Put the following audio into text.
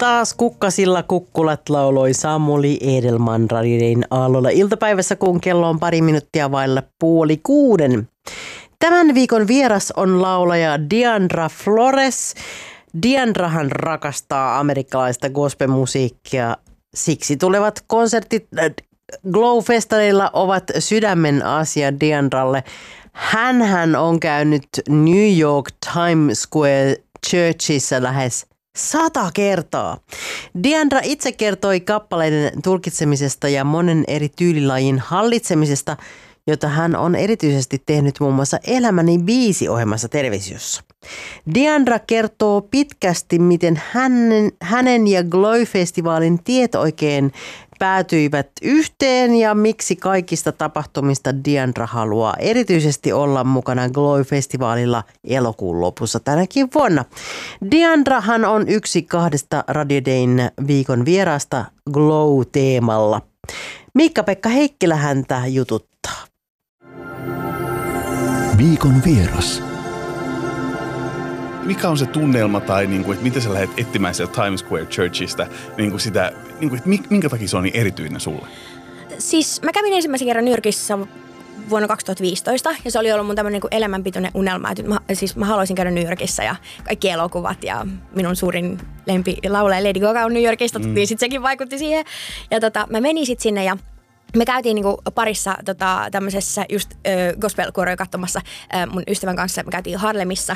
Taas kukkasilla kukkulat lauloi Samuli Edelman radioiden aallolla iltapäivässä, kun kello on pari minuuttia vailla 5:30. Tämän viikon vieras on laulaja Diandra Flores. Diandrahan rakastaa amerikkalaista gospelmusiikkia. Siksi tulevat konsertit Glow-festareilla ovat sydämen asia Diandralle. Hänhän on käynyt New York Times Square Churchissa lähes 100 kertaa. Diandra itse kertoi kappaleiden tulkitsemisesta ja monen eri tyylilajin hallitsemisesta, jota hän on erityisesti tehnyt muun muassa Elämäni biisi-ohjelmassa televisiossa. Diandra kertoo pitkästi, miten hänen ja Glow-festivaalin tiet oikein päätyivät yhteen ja miksi kaikista tapahtumista Diandra haluaa erityisesti olla mukana Glow-festivaalilla elokuun lopussa tänäkin vuonna. Diandrahan on yksi 2 Radio Dayn viikon vierasta Glow-teemalla. Miikka-Pekka Heikkilä häntä jututtaa. Viikon vieras. Mikä on se tunnelma tai että miten sä lähdet etsimään sieltä Times Square Churchista sitä, että minkä takia se on niin erityinen sulle? Siis mä kävin ensimmäisen kerran New Yorkissa vuonna 2015 ja se oli ollut mun tämmöinen elämänpitoinen unelma. Mä haluaisin käydä New Yorkissa ja kaikki elokuvat ja minun suurin laulaja Lady Gaga on New Yorkista, niin sitten sekin vaikutti siihen. Ja mä menin sitten sinne ja me käytiin parissa tämmöisessä just gospel-kuoroja katsomassa mun ystävän kanssa. Me käytiin Harlemissa